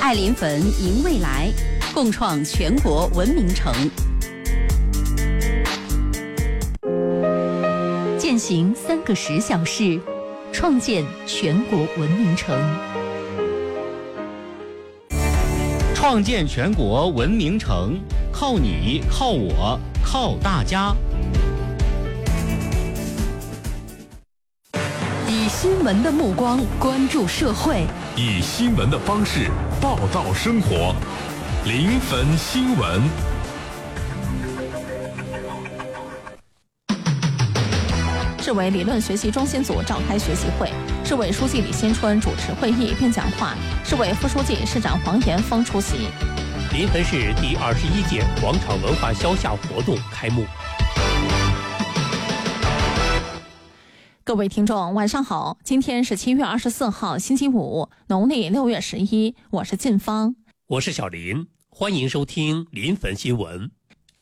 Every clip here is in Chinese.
爱临汾迎未来，共创全国文明城。践行3个10小时，创建全国文明城。 创建全国文明城，靠你，靠我，靠大家。 以新闻的目光关注社会， 以新闻的方式报道生活。临汾新闻。 市委理论学习中心组召开学习会，市委书记李新春主持会议并讲话，市委副书记、市长黄延峰出席。 临汾市第21届广场文化消夏活动开幕。 各位听众，晚上好！今天是7月24号，星期五，农历6月11，我是晋芳， 我是小林，欢迎收听临汾新闻。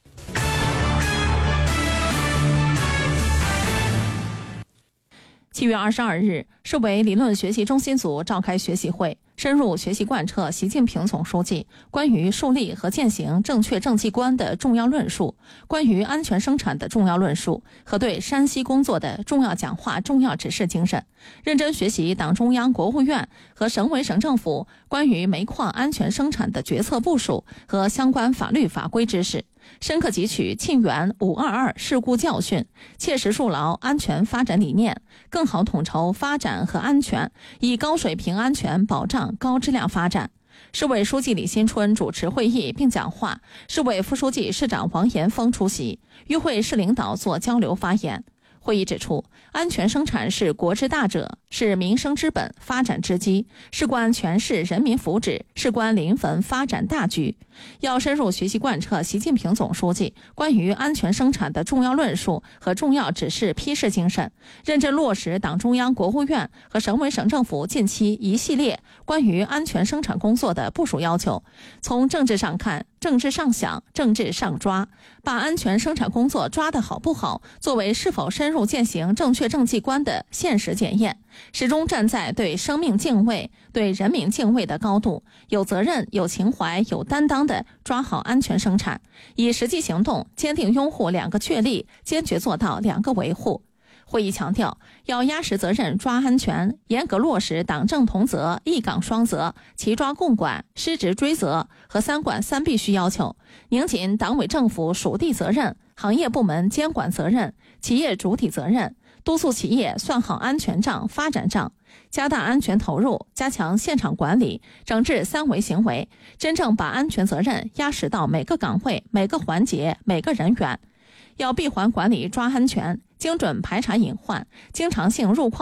7月22日，市委理论学习中心组召开学习会，深入学习贯彻习近平总书记关于树立和践行正确政绩观的重要论述，关于安全生产的重要论述和对山西工作的重要讲话、重要指示精神，认真学习党中央、国务院和省委省政府关于煤矿安全生产的决策部署和相关法律法规知识，深刻汲取沁园522事故教训，切实树牢安全发展理念，更好统筹发展和安全，以高水平安全保障高质量发展。市委书记李新春主持会议并讲话，市委副书记、市长黄延峰出席，与会市领导做交流发言。会议指出，安全生产是国之大者，是民生之本、发展之基，事关全市人民福祉，事关临汾发展大局。要深入学习贯彻习近平总书记关于安全生产的重要论述和重要指示批示精神，认真落实党中央、国务院和省委省政府近期一系列关于安全生产工作的部署要求。从政治上看，政治上想，政治上抓，把安全生产工作抓得好不好作为是否深入践行正确政绩观的现实检验，始终站在对生命敬畏、对人民敬畏的高度，有责任、有情怀、有担当地抓好安全生产，以实际行动坚定拥护2个确立，坚决做到2个维护。会议强调，要压实责任抓安全，严格落实党政同责、一岗双责、齐抓共管、失职追责和3管3必须要求，拧紧党委政府属地责任、行业部门监管责任、企业主体责任，督促企业算好安全账、发展账，加大安全投入，加强现场管理，整治3违行为，真正把安全责任压实到每个岗位、每个环节、每个人员。要闭环管理抓安全，精准排查隐患，经常性入矿